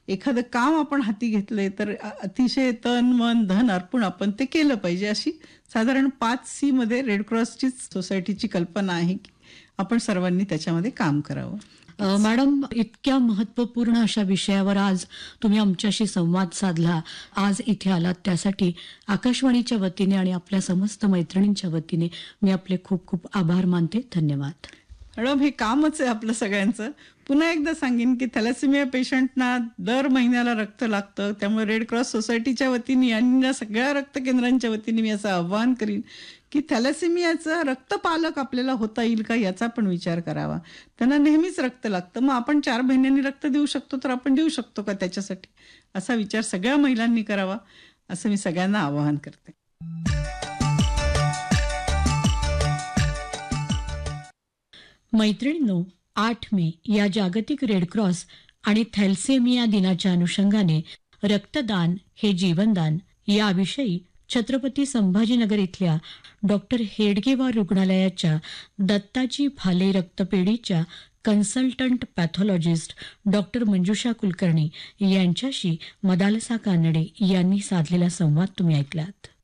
एखादं काम आपण हाती घेतलंय तर अतिशय तन, मन, धन अर्पून आपण ते केलं पाहिजे. अशी साधारण 5C मध्ये रेड क्रॉसचीच सोसायटीची कल्पना आहे की आपण सर्वांनी त्याच्यामध्ये काम करावं. मॅडम, इतक्या महत्त्वपूर्ण अशा विषयावर आज तुम्ही आमच्याशी संवाद साधला, आज इथे आलात, त्यासाठी आकाशवाणीच्या वतीने आणि आपल्या समस्त मैत्रिणींच्या वतीने मी आपले खूप खूप आभार मानते. धन्यवाद. मॅडम, हे कामच आहे आपलं सगळ्यांचं. पुन्हा एकदा सांगेन की थॅलेसेमिया पेशंटना दर महिन्याला रक्त लागतं. त्यामुळे रेड क्रॉस सोसायटीच्या वतीने आणि सगळ्या रक्त केंद्रांच्या वतीने मी असं आवाहन करीन की थॅलेसेमियाचा रक्तपालक आपल्याला होता येईल का याचा पण विचार करावा. त्यांना नेहमीच रक्त लागतं, मग आपण 4 महिन्यांनी रक्त देऊ शकतो तर आपण देऊ शकतो का त्याच्यासाठी, असा विचार सगळ्या महिलांनी करावा असं मी सगळ्यांना आवाहन करते. मैत्रिणींनो, 8 मे या जागतिक रेड क्रॉस आणि थॅलेसेमिया दिनाच्या अनुषंगाने रक्तदान हे जीवनदान याविषयी छत्रपती संभाजीनगर इथल्या डॉक्टर हेडगेवार रुग्णालयाच्या दत्ताजी भाले रक्तपेढीच्या कन्सल्टंट पॅथॉलॉजिस्ट डॉक्टर मंजुषा कुलकर्णी यांच्याशी मदालसा कानडे यांनी साधलेला संवाद तुम्ही ऐकलात.